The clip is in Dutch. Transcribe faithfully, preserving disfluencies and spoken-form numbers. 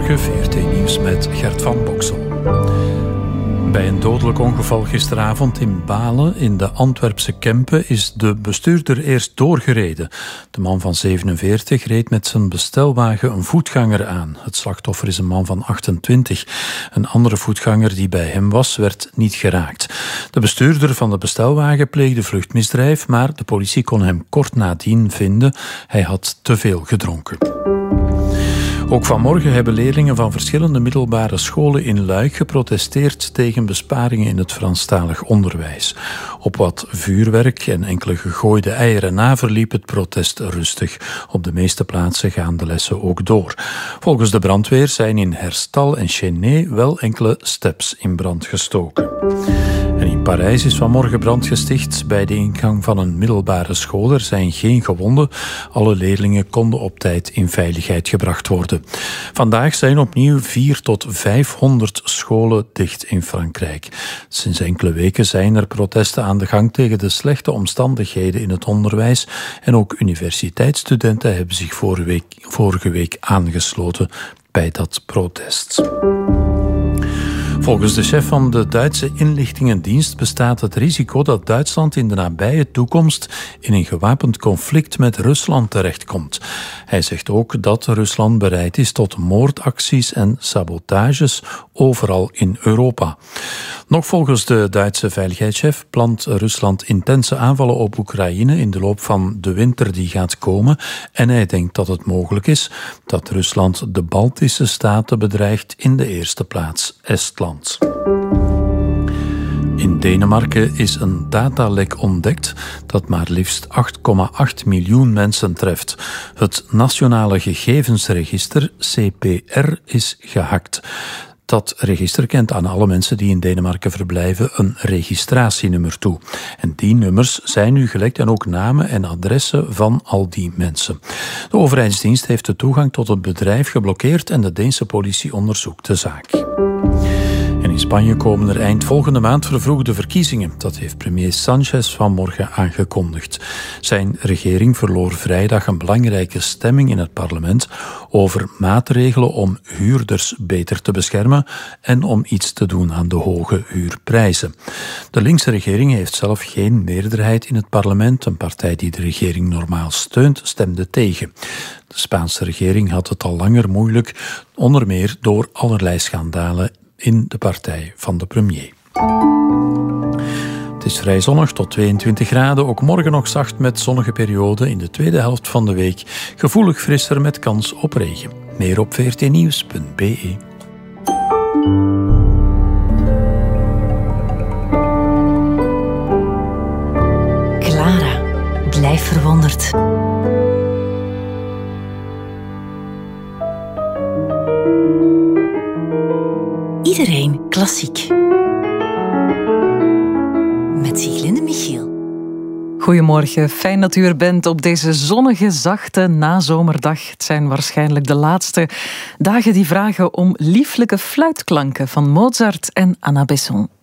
Goedemorgen, V R T Nieuws met Gert van Boksel. Bij een dodelijk ongeval gisteravond in Balen in de Antwerpse Kempen is de bestuurder eerst doorgereden. De man van zevenenveertig reed met zijn bestelwagen een voetganger aan. Het slachtoffer is een man van achtentwintig. Een andere voetganger die bij hem was, werd niet geraakt. De bestuurder van de bestelwagen pleegde vluchtmisdrijf, maar de politie kon hem kort nadien vinden. Hij had te veel gedronken. Ook vanmorgen hebben leerlingen van verschillende middelbare scholen in Luik geprotesteerd tegen besparingen in het Franstalig onderwijs. Op wat vuurwerk en enkele gegooide eieren na verliep het protest rustig. Op de meeste plaatsen gaan de lessen ook door. Volgens de brandweer zijn in Herstal en Chennai wel enkele steps in brand gestoken. En in Parijs is vanmorgen brand gesticht bij de ingang van een middelbare school. Er zijn geen gewonden. Alle leerlingen konden op tijd in veiligheid gebracht worden. Vandaag zijn opnieuw vier tot vijfhonderd scholen dicht in Frankrijk. Sinds enkele weken zijn er protesten aan de gang tegen de slechte omstandigheden in het onderwijs. En ook universiteitsstudenten hebben zich vorige week, vorige week aangesloten bij dat protest. Volgens de chef van de Duitse inlichtingendienst bestaat het risico dat Duitsland in de nabije toekomst in een gewapend conflict met Rusland terechtkomt. Hij zegt ook dat Rusland bereid is tot moordacties en sabotages overal in Europa. Nog volgens de Duitse veiligheidschef plant Rusland intense aanvallen op Oekraïne in de loop van de winter die gaat komen. En hij denkt dat het mogelijk is dat Rusland de Baltische staten bedreigt, in de eerste plaats Estland. In Denemarken is een datalek ontdekt dat maar liefst acht komma acht miljoen mensen treft. Het Nationale Gegevensregister, C P R, is gehackt. Dat register kent aan alle mensen die in Denemarken verblijven een registratienummer toe. En die nummers zijn nu gelekt en ook namen en adressen van al die mensen. De overheidsdienst heeft de toegang tot het bedrijf geblokkeerd en de Deense politie onderzoekt de zaak. En in Spanje komen er eind volgende maand vervroegde verkiezingen. Dat heeft premier Sánchez vanmorgen aangekondigd. Zijn regering verloor vrijdag een belangrijke stemming in het parlement over maatregelen om huurders beter te beschermen en om iets te doen aan de hoge huurprijzen. De linkse regering heeft zelf geen meerderheid in het parlement. Een partij die de regering normaal steunt, stemde tegen. De Spaanse regering had het al langer moeilijk, onder meer door allerlei schandalen in de partij van de premier. Het is vrij zonnig tot tweeëntwintig graden. Ook morgen nog zacht met zonnige perioden. In de tweede helft van de week gevoelig frisser met kans op regen. Meer op v r t nieuws punt b e. Clara, blijf verwonderd. Iedereen klassiek. Met Sieglinde Michiel. Goedemorgen, fijn dat u er bent op deze zonnige, zachte nazomerdag. Het zijn waarschijnlijk de laatste dagen die vragen om lieflijke fluitklanken van Mozart en Anna Besson.